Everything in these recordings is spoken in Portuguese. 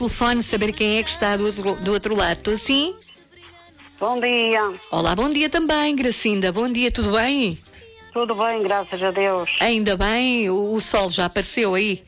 Telefone, saber quem é que está do outro lado. Estou assim? Bom dia. Olá, bom dia também, Gracinda. Bom dia, tudo bem? Tudo bem, graças a Deus. Ainda bem, o sol já apareceu aí.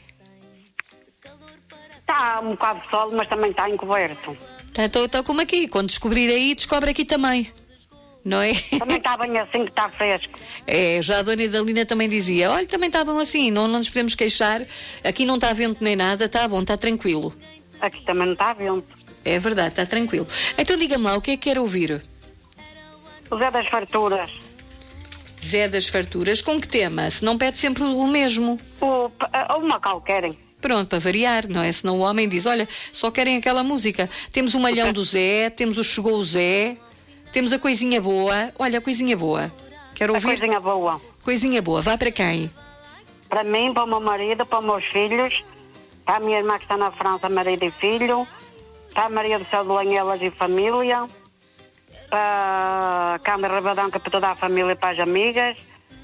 Está um bocado de sol, mas também está encoberto. Estou como aqui, quando descobrir aí, descobre aqui também. Não é? Também está bem assim que está fresco. É, já a dona Idalina também dizia, olha, também está bom assim, não nos podemos queixar, aqui não está vento nem nada, está bom, está tranquilo. Aqui também não está vento. É verdade, está tranquilo. Então diga-me lá, o que é que quer ouvir? O Zé das Farturas. Zé das Farturas, com que tema? Se não pede sempre o mesmo. Uma qualquer. Pronto, para variar, não é? Senão o homem diz, olha, só querem aquela música. Temos o Malhão do Zé, temos o Chegou o Zé, temos a Coisinha Boa. Olha, a Coisinha Boa. Quero ouvir? A Coisinha Boa. Coisinha Boa, vai para quem? Para mim, para o meu marido, para os meus filhos, para a minha irmã que está na França, marido e filho, para a Maria do Céu de Lanhelas e família, para a Câmara Rabadão, para toda a família e para as amigas,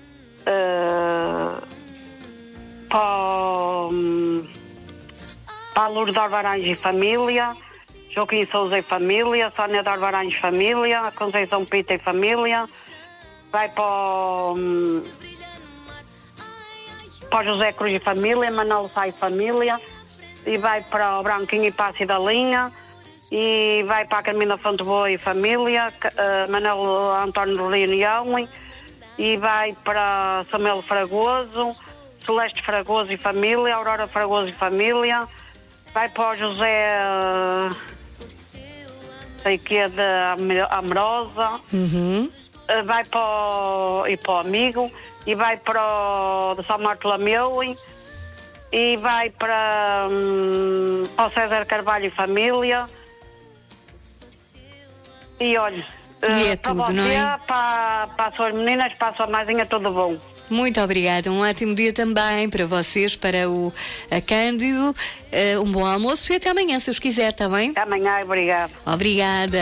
para a Lourdes de Orvaranhos e família, Joaquim Souza e família, Sónia de Orvaranhos e família, Conceição Pita e família, vai para o José Cruz e família, Manolo Sá e família, e vai para o Branquinho e Passe da Linha, e vai para a Camila Fonte Boa e família, Manuel António do Reunião, e vai para Samuel Fragoso, Celeste Fragoso e família, Aurora Fragoso e família, vai para o José sei que é da Amorosa, vai para o amigo, e vai para o de São Bartolomeu, e vai para o César Carvalho e família, e olha, E é para tudo, você, não é? para as suas meninas, para a sua mãezinha, tudo bom. Muito obrigada, um ótimo dia também para vocês, para a Cândido, um bom almoço e até amanhã, se os quiser, está bem? Até amanhã, obrigado. Obrigada.